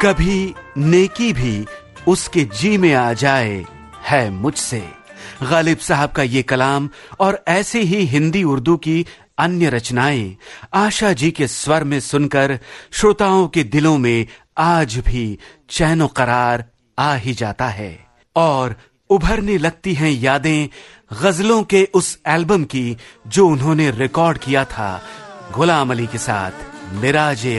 कभी नेकी भी उसके जी में आ जाए है मुझसे। गालिब साहब का ये कलाम और ऐसे ही हिंदी उर्दू की अन्य रचनाएं आशा जी के स्वर में सुनकर श्रोताओं के दिलों में आज भी चैन करार आ ही जाता है और उभरने लगती हैं यादें गजलों के उस एल्बम की जो उन्होंने रिकॉर्ड किया था गुलाम अली के साथ मिराजे